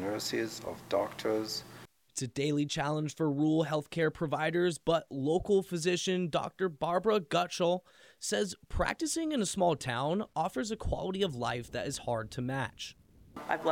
nurses, of doctors. It's a daily challenge for rural healthcare providers, but local physician Dr. Barbara Gutschall says practicing in a small town offers a quality of life that is hard to match. I've